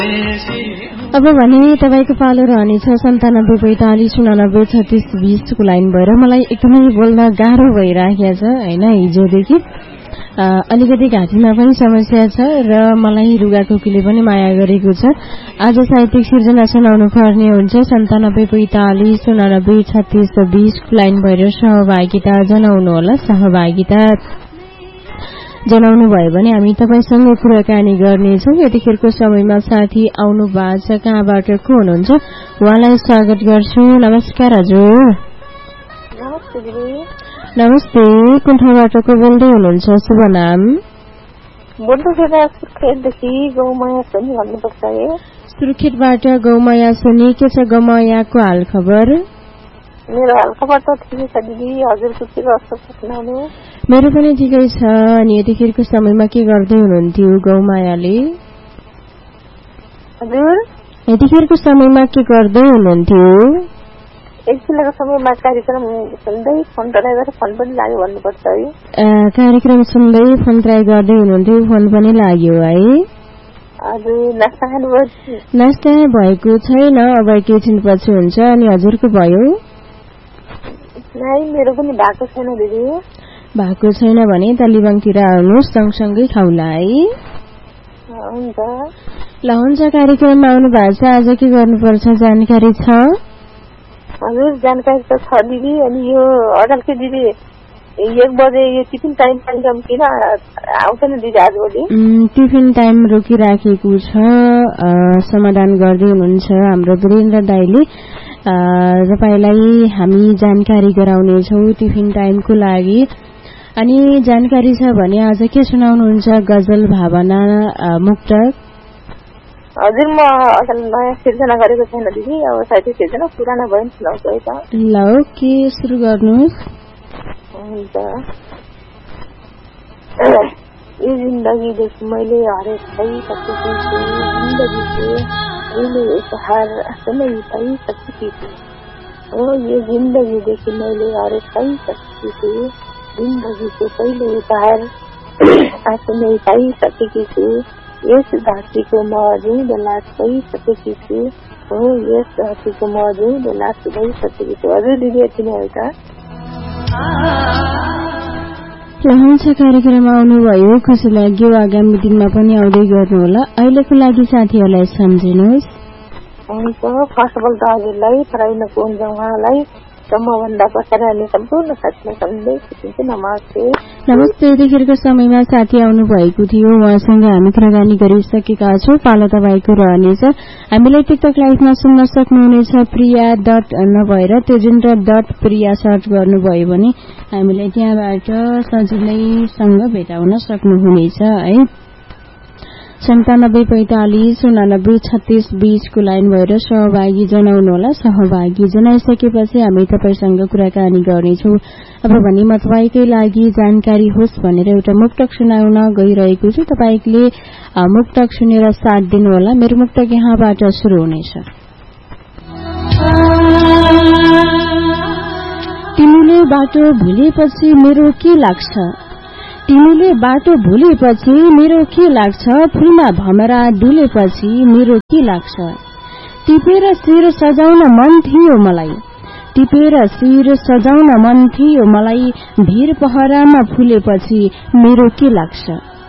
अब भने तपाईको पालो रहनेछ 9745893620 को लाइन भएर मलाई एकदमै बोल्न गाह्रो भइराखेको छ हैन। हिजोदेखि अलिकति घाँटीमा पनि समस्या छ र मलाई रुगाकोकीले पनि माया गरेको छ। आज साहित्यिक सिर्जना सुनाउनु पर्ने हुन्छ 9745893620 को लाइन भएर सहभागिता जनाउनु होला। सहभागिता जनाउनु भयो भने हामी तपाईसँग कुराकानी गर्नेछौँ। यतिखेरको समयमा साथी आउनु भएको छ, कहाँबाट को हुनुहुन्छ उहाँलाई स्वागत गर्छु। नमस्कार हजुर। नमस्ते, कुन ठाउँबाट को बोल्दै हुनुहुन्छ? शुभ नाम? सुर्खेतबाट गौमाया सोनी। के छ गौमायाको हाल खबर? मेरो हाल खबर त ठिकै छ दिदी, हजुरको के कस्तो छ? मेरो पनि ठिकै छ। अनि यतिखेरको समयमा के गर्दै हुनुहुन्थ्यो गौमायाले? हजुर यतिखेरको समयमा के गर्दै हुनुहुन्थ्यो? एकछिनको समयमा कार्यक्रम सुन्दै फोन ट्राई गरेर फोन पनि लाग्यो भन्नुपर्छ है। कार्यक्रम सुन्दै फोन ट्राई गर्दै हुनुहुन्थ्यो, फोन पनि लाग्यो है? हजुर। नास्ता खानुभयो? नास्ता भएको छैन, अब एकैछिनपछि हुन्छ। अनि हजुरको भयो? मेरो पनि भएको छैन दिदी। भएको छैन भने तालिबाङतिर आउनुहोस्, सँगसँगै खाउला है। हुन्छ ल हुन्छ। कार्यक्रममा आउनु भएको छ, आज के गर्नुपर्छ जानकारी छ? हजुर जानकारी त छ दिदी। अनि यो अडलकै दिदी 1 बजे यो टिफिन टाइम कार्यक्रम किन आउँदैन दिदी आजभोलि? टिफिन टाइम रोकिराखेको छ, समाधान गर्दै हुनुहुन्छ हाम्रो वीरेन्द्र दाइले। तपाईलाई हामी जानकारी गराउनेछौँ टिफिन टाइमको लागि। अनि जानकारी छ भने आज के सुनाउनुहुन्छ? गजल, भावना, मुक्तक? हजुर म असल नयाँ सिर्जना गरेको छैन दिदी, अब साहित्य सिर्जना पुरानो भयो नि सुनाउँछु है त। ल के सुरु गर्नुहोस्। हुन्छ। यो जिन्दगीदेखि मैले हरेक पाइसकेकी छु, जिन्दगीको पहिलो उपहार आफ्नै पाइसकेकी छु। हो यो जिन्दगीदेखि मैले हरेक पाइसकेकी छु, जिन्दगीको पहिलो उपहार आफ्नै पाइसकेकी छु। यस धरतीको म जिउँदो लास भइसकेकी छु। हो यस धरतीको म जिउँदो लास भइसकेकी छु। हजुर दिदी यति नै हो त। हुन्छ। कार्यक्रममा आउनुभयो, खुसी लाग्यो। आगामी दिनमा पनि आउँदै गर्नुहोला। अहिलेको लागि साथीहरूलाई सम्झिनुहोस्। हुन्छ। फर्स्ट अफ अल त हजुरलाई पराइनको हुन्छ उहाँलाई सम्मभन्दा पछाडि हामी सम्पूर्ण साथीलाई सम्झँदै सिकिन्छु। नमस्ते। नमस्ते। यतिखेरको समयमा साथी आउनु भएको थियो, उहाँसँग हामी कुराकानी गरिसकेका छौँ। पालो तपाईँको रहनेछ। हामीलाई टिकटक लाइभमा सुन्न सक्नुहुनेछ प्रिया डट नभएर तेजेन्द्र.प्रिया सर्च गर्नुभयो भने हामीलाई त्यहाँबाट सजिलैसँग भेटाउन सक्नुहुनेछ है। 9745893620 को लाइन भएर सहभागी जनाउनुहोला। सहभागी जनाइसकेपछि हामी तपाईसँग कुराकानी गर्नेछौँ। अब भने म तपाईँकै लागि जानकारी होस् भनेर एउटा मुक्तक सुनाउन गइरहेको छु। तपाईँले मुक्तक सुनेर साथ दिनुहोला। मेरो मुक्तक यहाँबाट सुरु हुनेछ। तिमीले बाटो भुलेपछि मेरो के लाग्छ? तिमीले बाटो भुलेपछि मेरो के लाग्छ? फूलमा भमरा डुलेपछि मेरो के लाग्छ? टिपेर शिर सजाउन मन थियो मलाई, टिपेर शिर सजाउन मन थियो मलाई, भीर पहरामा फुलेपछि मेरो के लाग्छ?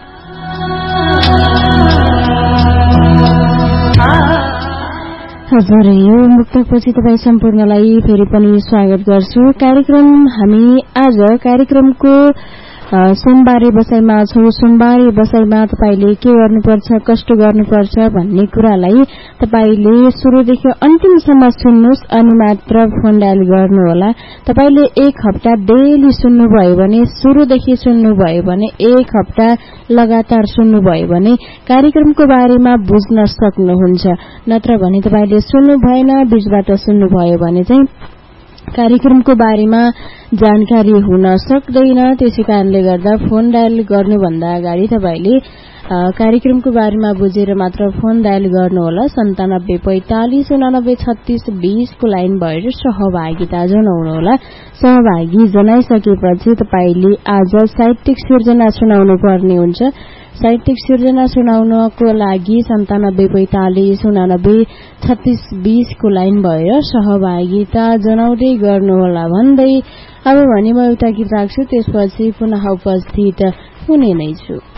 हजुर, यो मुक्तकपछि तपाईँ सम्पूर्णलाई फेरि पनि स्वागत गर्छु। हामी आज कार्यक्रमको सोमबारे बसाइमा छौं। सोमबारे बसाइमा तपाईले के गर्नुपर्छ, कस्तो गर्नुपर्छ भन्ने कुरालाई तपाईले सुरुदेखि अन्तिमसम्म सुन्नुहोस् अनि मात्र फोन डायल गर्नुहोला। तपाईले एक हप्ता डेली सुन्नुभयो भने, सुरुदेखि सुन्नुभयो भने, एक हप्ता लगातार सुन्नुभयो भने कार्यक्रमको बारेमा बुझ्न सक्नुहुन्छ। नत्र भने तपाईले सुन्नु भएन, बीचबाट सुन्नुभयो भने चाहिँ कार्यक्रमको बारेमा जानकारी हुन सक्दैन। त्यसै कारणले गर्दा फोन डायल गर्नुभन्दा अगाडि तपाईले कार्यक्रमको बारेमा बुझेर मात्र फोन डायल गर्नुहोला 9745893620 को लाइन भएर सहभागिता जनाउनुहोला। सहभागी जनाइसकेपछि तपाईले आज साहित्यिक सिर्जना सुनाउनु पर्ने हुन्छ। साहित्यिक सिर्जना सुनाउनको लागि 9745893620 को लाइन भएर सहभागिता जनाउँदै गर्नुहोला भन्दै अब भने म एउटा गीत राख्छु, त्यसपछि पुनः उपस्थित हुने नै छु।